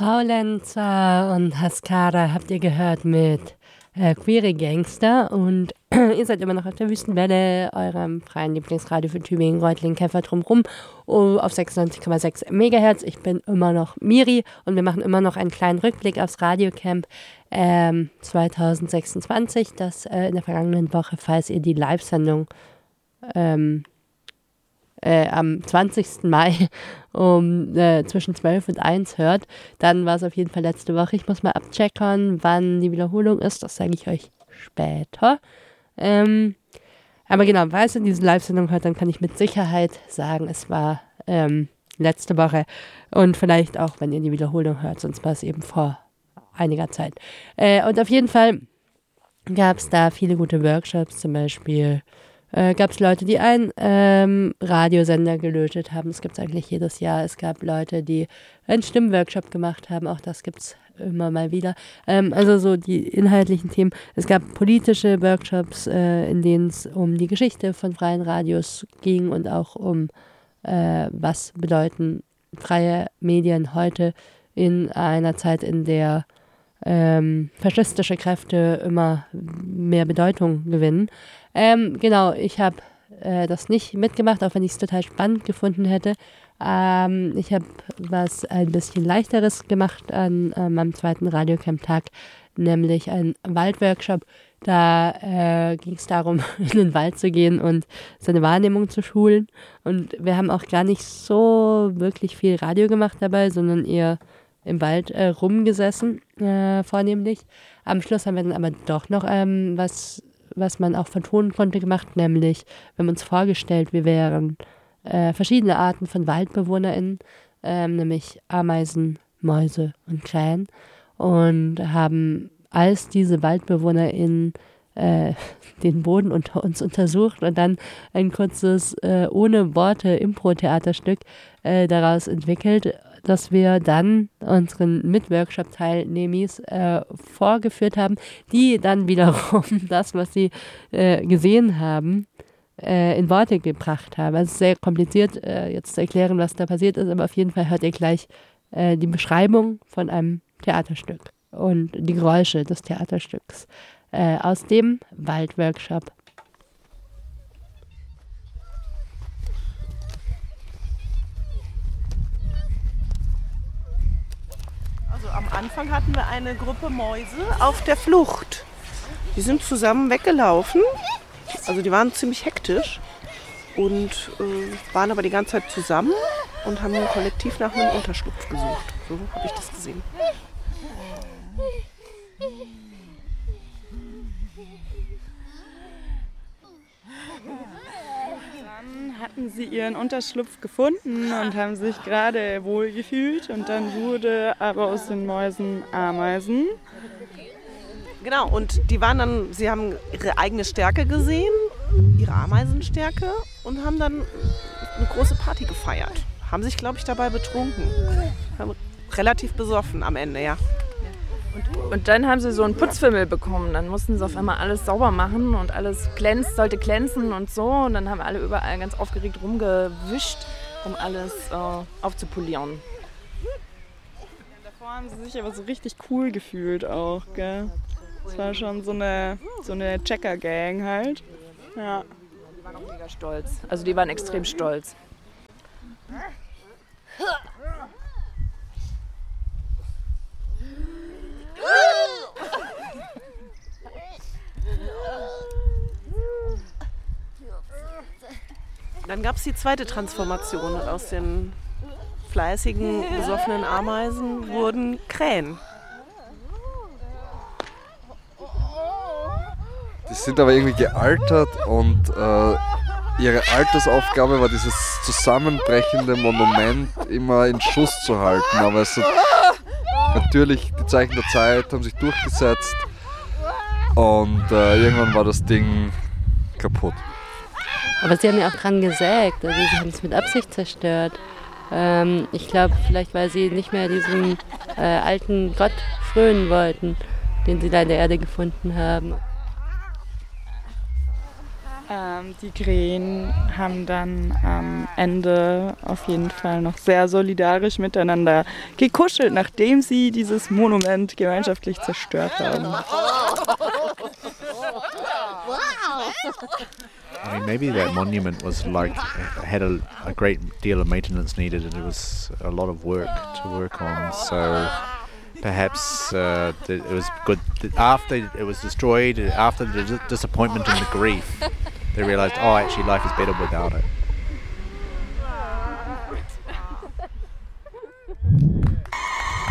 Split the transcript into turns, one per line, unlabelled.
Fraulenzer und Haskara habt ihr gehört mit Queere Gangster und ihr seid immer noch auf der Wüstenwelle, eurem freien Lieblingsradio für Tübingen, Reutlingen, Käfer drumrum auf 96,6 MHz. Ich bin immer noch Miri und wir machen immer noch einen kleinen Rückblick aufs Radiocamp 2026, das in der vergangenen Woche, falls ihr die Live-Sendung am 20. Mai zwischen 12 und 1 hört, dann war es auf jeden Fall letzte Woche. Ich muss mal abchecken, wann die Wiederholung ist. Das sage ich euch später. Aber genau, falls ihr diese Live-Sendung hört, dann kann ich mit Sicherheit sagen, es war letzte Woche. Und vielleicht auch, wenn ihr die Wiederholung hört, sonst war es eben vor einiger Zeit. Und auf jeden Fall gab es da viele gute Workshops, zum Beispiel gab es Leute, die einen Radiosender gelötet haben. Das gibt es eigentlich jedes Jahr. Es gab Leute, die einen Stimmworkshop gemacht haben. Auch das gibt es immer mal wieder. Also so die inhaltlichen Themen. Es gab politische Workshops, in denen es um die Geschichte von freien Radios ging und auch um was bedeuten freie Medien heute in einer Zeit, in der faschistische Kräfte immer mehr Bedeutung gewinnen. Genau, ich habe das nicht mitgemacht, auch wenn ich es total spannend gefunden hätte. Ich habe was ein bisschen Leichteres gemacht an meinem zweiten Radiocamp-Tag, nämlich einen Waldworkshop. Da ging es darum, in den Wald zu gehen und seine Wahrnehmung zu schulen. Und wir haben auch gar nicht so wirklich viel Radio gemacht dabei, sondern eher im Wald rumgesessen, vornehmlich. Am Schluss haben wir dann aber doch noch was man auch vertonen konnte, gemacht, nämlich wir haben uns vorgestellt, wir wären verschiedene Arten von WaldbewohnerInnen, nämlich Ameisen, Mäuse und Krähen, und haben als diese WaldbewohnerInnen den Boden unter uns untersucht und dann ein kurzes ohne Worte Impro-Theaterstück daraus entwickelt, dass wir dann unseren Mit-Workshop-Teilnehmis vorgeführt haben, die dann wiederum das, was sie gesehen haben, in Worte gebracht haben. Also es ist sehr kompliziert, jetzt zu erklären, was da passiert ist, aber auf jeden Fall hört ihr gleich die Beschreibung von einem Theaterstück und die Geräusche des Theaterstücks aus dem Waldworkshop.
Am Anfang hatten wir eine Gruppe Mäuse auf der Flucht. Die sind zusammen weggelaufen. Also die waren ziemlich hektisch und waren aber die ganze Zeit zusammen und haben kollektiv nach einem Unterschlupf gesucht. So habe ich das gesehen.
Dann hatten sie ihren Unterschlupf gefunden und haben sich gerade wohlgefühlt und dann wurde aber aus den Mäusen Ameisen.
Genau, und die waren dann, sie haben ihre eigene Stärke gesehen, ihre Ameisenstärke, und haben dann eine große Party gefeiert. Haben sich, glaube ich, dabei betrunken. Haben relativ besoffen am Ende, ja.
Und dann haben sie so einen Putzfimmel bekommen. Dann mussten sie auf einmal alles sauber machen und alles sollte glänzen und so. Und dann haben alle überall ganz aufgeregt rumgewischt, um alles aufzupolieren.
Davor haben sie sich aber so richtig cool gefühlt auch, gell? Das war schon so eine Checker-Gang halt. Ja.
Die waren auch mega stolz. Also die waren extrem stolz.
Dann gab es die zweite Transformation. Aus den fleißigen, besoffenen Ameisen wurden Krähen.
Die sind aber irgendwie gealtert und ihre Altersaufgabe war, dieses zusammenbrechende Monument immer in Schuss zu halten. Aber es hat natürlich die Zeichen der Zeit haben sich durchgesetzt und irgendwann war das Ding kaputt.
Aber sie haben ja auch dran gesägt, also sie haben es mit Absicht zerstört. Ich glaube, vielleicht weil sie nicht mehr diesem alten Gott frönen wollten, den sie da in der Erde gefunden haben.
Die Krähen haben dann am Ende auf jeden Fall noch sehr solidarisch miteinander gekuschelt, nachdem sie dieses Monument gemeinschaftlich zerstört haben.
I mean, maybe that monument was like had a great deal of maintenance needed, and it was a lot of work to work on. So perhaps it was good that after it was destroyed, after the disappointment and the grief, they realized, oh, actually, life is better without it.